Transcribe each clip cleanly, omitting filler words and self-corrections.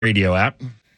Radio app.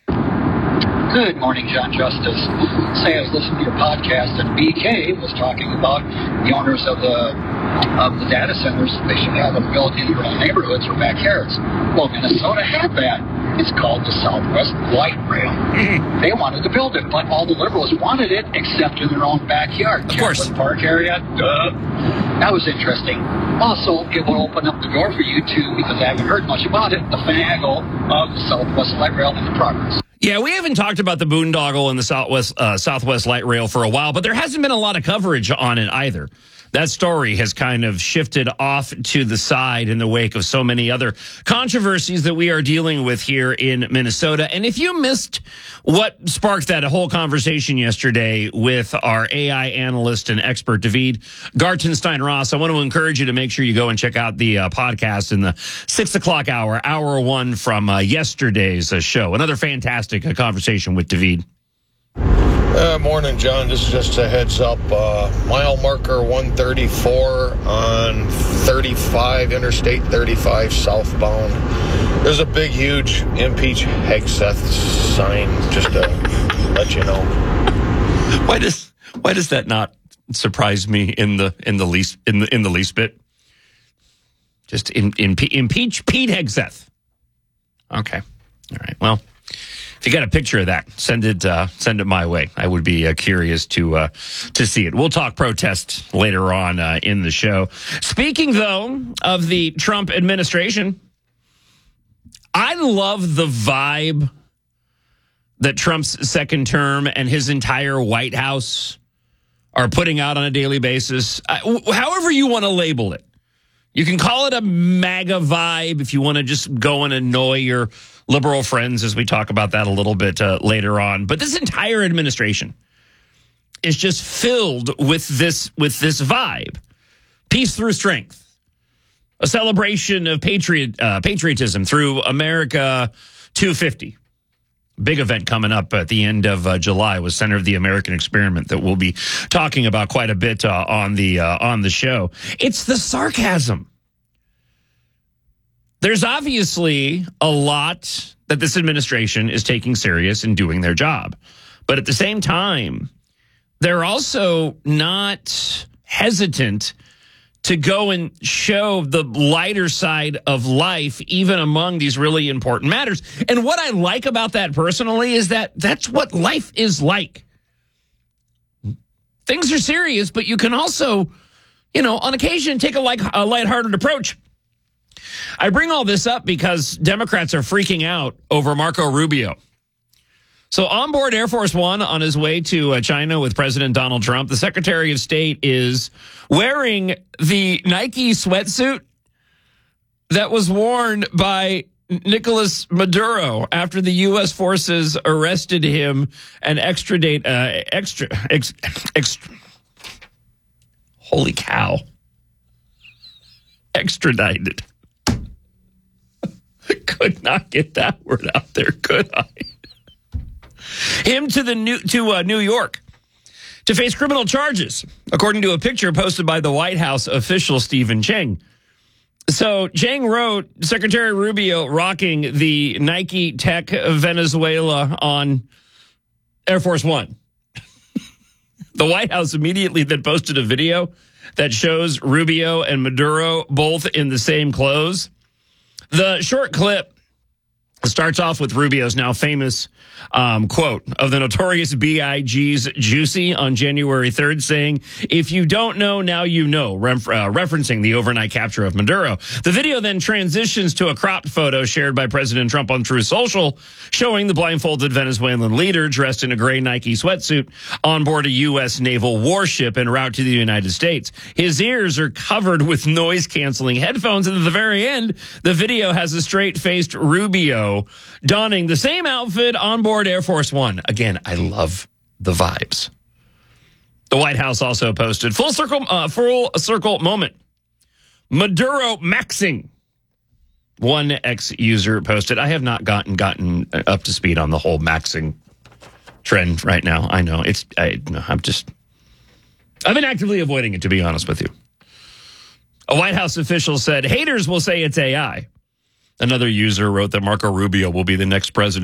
Good morning, John Justice. Say I was listening to your podcast, and BK was talking about the owners of the data centers. They should have them built in their own neighborhoods or backyards. Well, Minnesota had that. It's called the Southwest Light Rail. They wanted to build it, but all the liberals wanted it except in their own backyard. Of course. Park area. That was interesting. Also, it will open up the door for you to, because I haven't heard much about it, the finagle of the Southwest Light Rail in the progress. Yeah, we haven't talked about the boondoggle and the Southwest Light Rail for a while, but there hasn't been a lot of coverage on it either. That story has kind of shifted off to the side in the wake of so many other controversies that we are dealing with here in Minnesota. And if you missed what sparked that whole conversation yesterday with our AI analyst and expert, David Gartenstein-Ross, I want to encourage you to make sure you go and check out the podcast in the 6 o'clock hour one from yesterday's show. Another fantastic conversation with David. Morning, John. This is just a heads up. Mile marker 134 on 35, Interstate 35 southbound. There's a big, huge impeach Hegseth sign, just to let you know. Why does that not surprise me in the least bit? Just impeach Pete Hegseth. Okay. All right. Well, if you got a picture of that, send it my way. I would be curious to see it. We'll talk protests later on in the show. Speaking, though, of the Trump administration, I love the vibe that Trump's second term and his entire White House are putting out on a daily basis. However you want to label it. You can call it a MAGA vibe if you want to just go and annoy your liberal friends, as we talk about that a little bit later on. But this entire administration is just filled with this vibe. Peace through strength. A celebration of patriotism through America 250. Big event coming up at the end of July with Center of the American Experiment that we'll be talking about quite a bit on the show. It's the sarcasm. There's obviously a lot that this administration is taking serious and doing their job. But at the same time, they're also not hesitant to go and show the lighter side of life, even among these really important matters. And what I like about that personally is that that's what life is like. Things are serious, but you can also, on occasion take a lighthearted approach. I bring all this up because Democrats are freaking out over Marco Rubio. So on board Air Force One on his way to China with President Donald Trump, the Secretary of State is wearing the Nike sweatsuit that was worn by Nicolas Maduro after the U.S. forces arrested him and holy cow. Extradited. Could not get that word out there, could I? Him to New York to face criminal charges, according to a picture posted by the White House official Stephen Chang. So Chang wrote, Secretary Rubio rocking the Nike Tech Venezuela on Air Force One. The White House immediately then posted a video that shows Rubio and Maduro both in the same clothes. The short clip starts off with Rubio's now famous quote of the notorious B.I.G.'s Juicy on January 3rd, saying, "If you don't know, now you know," referencing the overnight capture of Maduro. The video then transitions to a cropped photo shared by President Trump on Truth Social, showing the blindfolded Venezuelan leader dressed in a gray Nike sweatsuit on board a U.S. naval warship en route to the United States. His ears are covered with noise-canceling headphones, and at the very end, the video has a straight-faced Rubio donning the same outfit on board Air Force One. Again, I love the vibes. The White House also posted full circle moment. Maduro maxing. One ex-user posted. I have not gotten up to speed on the whole maxing trend right now. I know I've been actively avoiding it, to be honest with you. A White House official said haters will say it's AI. Another user wrote that Marco Rubio will be the next president